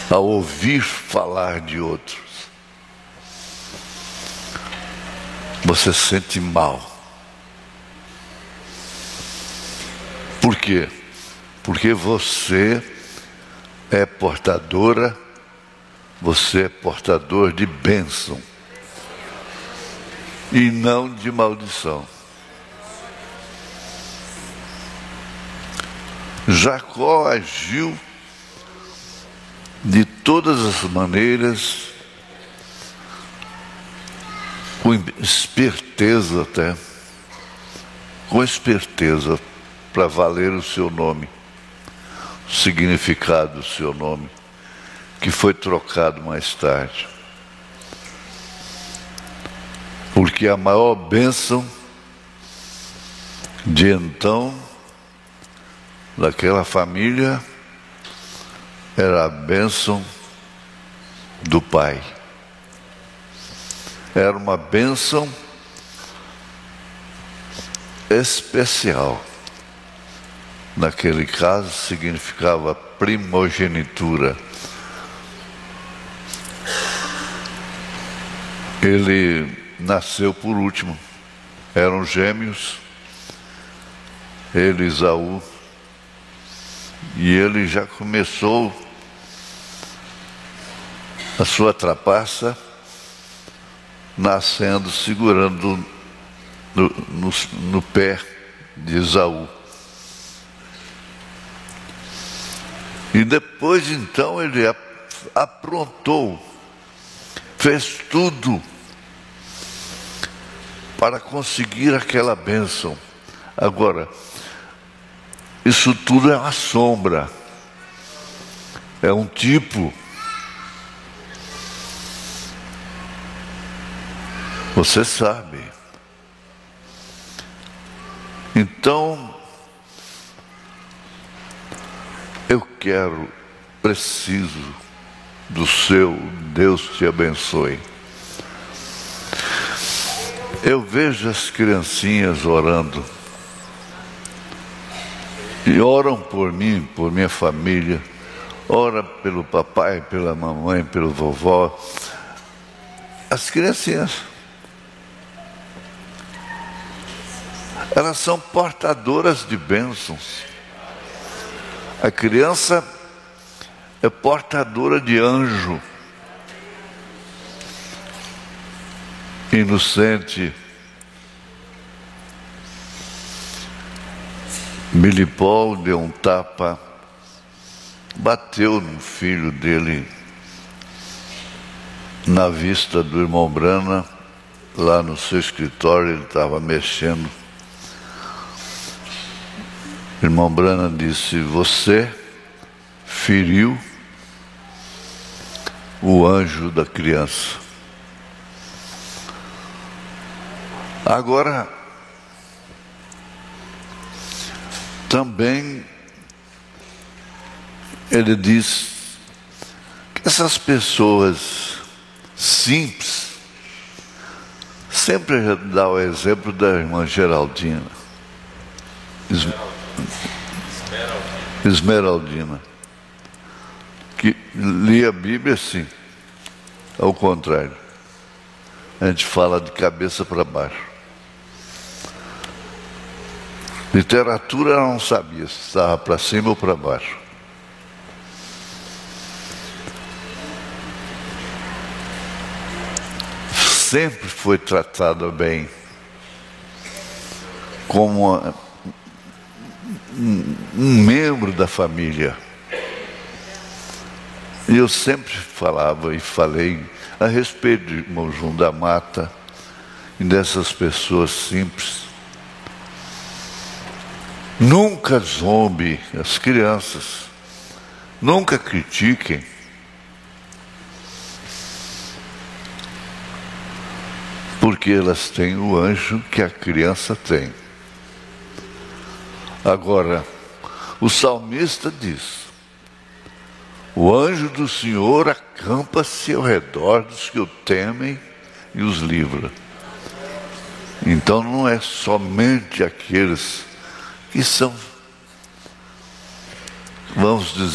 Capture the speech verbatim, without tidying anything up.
ao ouvir falar de outros, você sente mal. Por quê? Porque você é portadora, você é portador de bênção e não de maldição. Jacó agiu de todas as maneiras, com esperteza até, com esperteza, para valer o seu nome, o significado do seu nome, que foi trocado mais tarde. Porque a maior bênção de então, daquela família, era a bênção do pai. Era uma bênção especial. Naquele caso, significava primogenitura. Ele nasceu por último. Eram gêmeos, ele e Esaú. E ele já começou a sua trapaça nascendo, segurando no, no, no pé de Esaú. E depois, então, ele aprontou, fez tudo para conseguir aquela bênção. Agora, isso tudo é uma sombra, é um tipo. Você sabe. Então, eu quero, preciso do seu, Deus te abençoe. Eu vejo as criancinhas orando. E oram por mim, por minha família. Ora pelo papai, pela mamãe, pelo vovó. As criancinhas. Elas são portadoras de bênçãos. A criança é portadora de anjo. Inocente. Milipol deu um tapa, bateu no filho dele, na vista do irmão Brana, lá no seu escritório. Ele estava mexendo. O irmão Brana disse: você feriu o anjo da criança. Agora, também ele diz que essas pessoas simples, sempre dá o exemplo da irmã Geraldina, Esmeraldina, que lia a Bíblia assim, ao contrário. A gente fala de cabeça para baixo. Literatura ela não sabia se estava para cima ou para baixo. Sempre foi tratada bem, como uma, um, um membro da família. E eu sempre falava e falei a respeito de irmão João da Mata e dessas pessoas simples. Nunca zombe as crianças, nunca critiquem. Porque elas têm o anjo que a criança tem. Agora, o salmista diz: o anjo do Senhor acampa-se ao redor dos que o temem e os livra. Então não é somente aqueles que são, vamos dizer,